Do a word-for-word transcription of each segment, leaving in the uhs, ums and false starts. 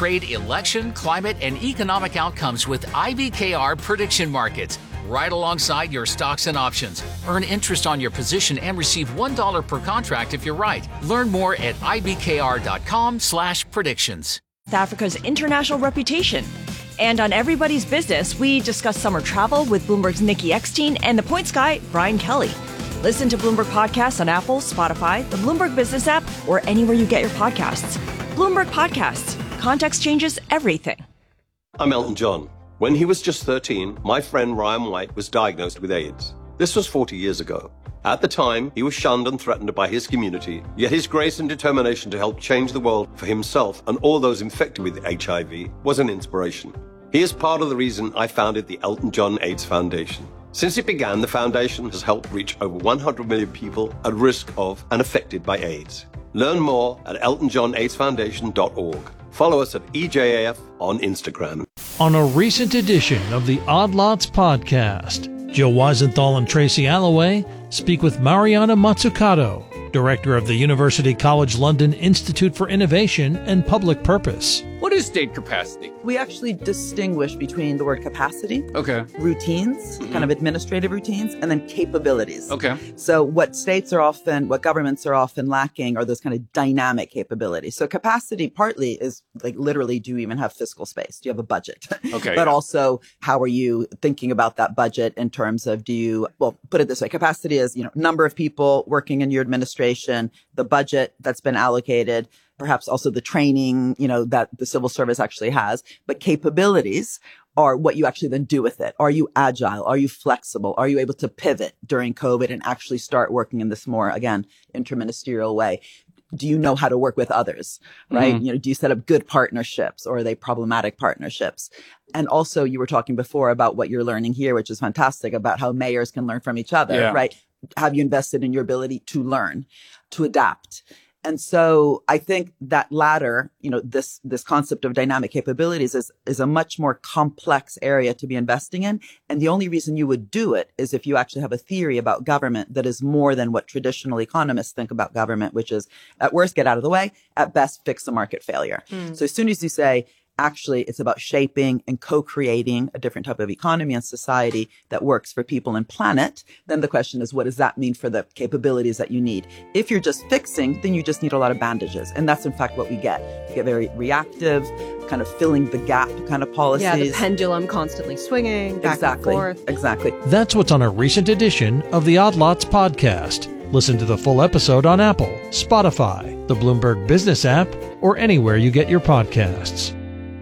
trade, election, climate, and economic outcomes with I B K R prediction markets, right alongside your stocks and options. Earn interest on your position and receive one dollar per contract if you're right. Learn more at ibkr.com slash predictions. Africa's international reputation. And on Everybody's Business, we discuss summer travel with Bloomberg's Nikki Eckstein and the Points guy, Brian Kelly. Listen to Bloomberg Podcasts on Apple, Spotify, the Bloomberg Business app, or anywhere you get your podcasts. Bloomberg Podcasts. Context changes everything. I'm Elton John. When he was just thirteen, my friend Ryan White was diagnosed with AIDS. This was forty years ago. At the time, he was shunned and threatened by his community, yet his grace and determination to help change the world for himself and all those infected with H I V was an inspiration. He is part of the reason I founded the Elton John AIDS Foundation. Since it began, the foundation has helped reach over one hundred million people at risk of and affected by AIDS. Learn more at elton john aids foundation dot org. Follow us at E J A F on Instagram. On a recent edition of the Odd Lots podcast, Joe Weisenthal and Tracy Alloway speak with Mariana Mazzucato, Director of the University College London Institute for Innovation and Public Purpose. What is state capacity? We actually distinguish between the word capacity, okay, routines, mm-hmm. kind of administrative routines, and then capabilities. Okay. So what states are often, what governments are often lacking are those kind of dynamic capabilities. So capacity partly is like literally, do you even have fiscal space? Do you have a budget? Okay. But also, how are you thinking about that budget in terms of, do you, well, put it this way, capacity is, you know, number of people working in your administration, the budget that's been allocated, perhaps also the training, you know, that the civil service actually has. But capabilities are what you actually then do with it. Are you agile? Are you flexible? Are you able to pivot during COVID and actually start working in this more, again, interministerial way? Do you know how to work with others, right? Mm-hmm. You know, do you set up good partnerships, or are they problematic partnerships? And also, you were talking before about what you're learning here, which is fantastic, about how mayors can learn from each other, yeah. right? Have you invested in your ability to learn, to adapt? And so I think that latter, you know, this, this concept of dynamic capabilities is, is a much more complex area to be investing in. And the only reason you would do it is if you actually have a theory about government that is more than what traditional economists think about government, which is at worst, get out of the way, at best, fix a market failure. Mm. So as soon as you say, actually, it's about shaping and co-creating a different type of economy and society that works for people and planet, then the question is, what does that mean for the capabilities that you need? If you're just fixing, then you just need a lot of bandages. And that's, in fact, what we get. We get very reactive, kind of filling the gap kind of policies. Yeah, the pendulum constantly swinging back exactly, and forth. Exactly. That's what's on a recent edition of the Odd Lots podcast. Listen to the full episode on Apple, Spotify, the Bloomberg Business app, or anywhere you get your podcasts.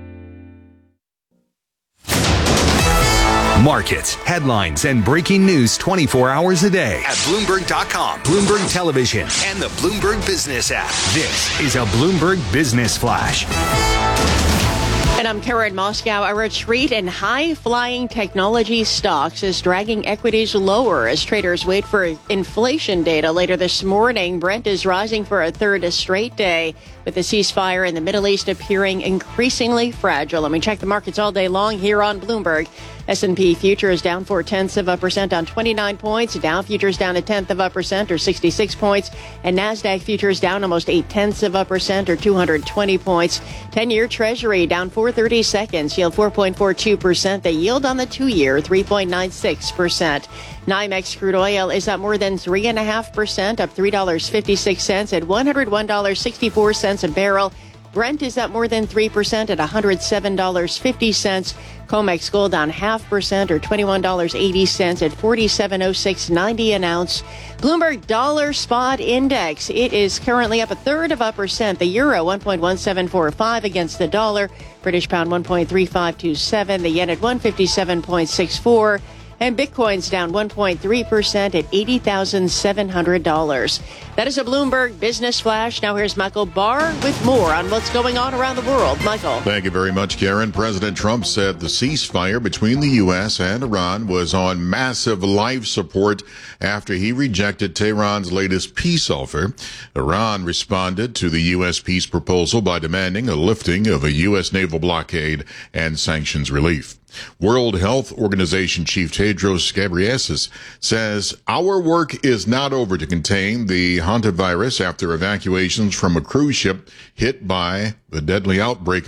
Markets, headlines, and breaking news twenty-four hours a day at Bloomberg dot com, Bloomberg Television, and the Bloomberg Business app. This is a Bloomberg Business Flash. And I'm Karen Moscow. A retreat in high-flying technology stocks is dragging equities lower as traders wait for inflation data later this morning. Brent is rising for a third straight day, with the ceasefire in the Middle East appearing increasingly fragile. And we check the markets all day long here on Bloomberg. S and P futures down four tenths of a percent on twenty-nine points. Dow futures down a tenth of a percent or sixty-six points. And NASDAQ futures down almost eight tenths of a percent or two hundred twenty points. ten-year Treasury down four thirty seconds, yield four point four two percent. The yield on the two-year, three point nine six percent. NYMEX crude oil is up more than three point five percent, up three dollars and fifty-six cents at one hundred one dollars and sixty-four cents a barrel. Brent is up more than three percent at one hundred seven dollars and fifty cents. COMEX gold down half percent or twenty-one dollars and eighty cents at forty-seven oh six ninety an ounce. Bloomberg Dollar Spot Index, it is currently up a third of a percent. The euro one point one seven four five against the dollar. British pound one point three five two seven. The yen at one fifty-seven point six four. And Bitcoin's down one point three percent at eighty thousand seven hundred dollars. That is a Bloomberg Business Flash. Now here's Michael Barr with more on what's going on around the world. Michael. Thank you very much, Karen. President Trump said the ceasefire between the U S and Iran was on massive life support after he rejected Tehran's latest peace offer. Iran responded to the U S peace proposal by demanding a lifting of a U S naval blockade and sanctions relief. World Health Organization Chief Tedros Ghebreyesus says our work is not over to contain the hantavirus after evacuations from a cruise ship hit by the deadly outbreak